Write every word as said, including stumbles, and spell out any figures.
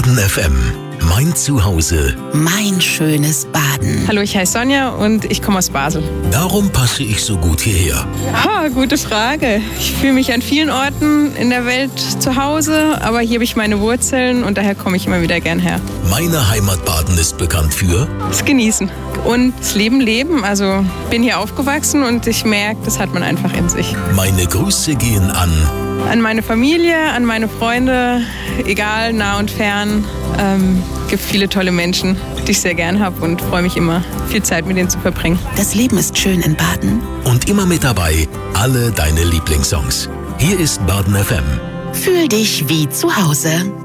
Baden F M. Mein Zuhause. Mein schönes Baden. Hallo, ich heiße Sonja und ich komme aus Basel. Warum passe ich so gut hierher? Ha, gute Frage. Ich fühle mich an vielen Orten in der Welt zu Hause, aber hier habe ich meine Wurzeln und daher komme ich immer wieder gern her. Meine Heimat Baden ist bekannt für Das Genießen und das Leben leben. Also bin hier aufgewachsen und ich merke, das hat man einfach in sich. Meine Grüße gehen an An meine Familie, an meine Freunde, egal nah und fern. Ähm, gibt viele tolle Menschen, die ich sehr gern habe und freue mich immer, viel Zeit mit denen zu verbringen. Das Leben ist schön in Baden. und immer mit dabei alle deine Lieblingssongs. Hier ist Baden F M. Fühl dich wie zu Hause.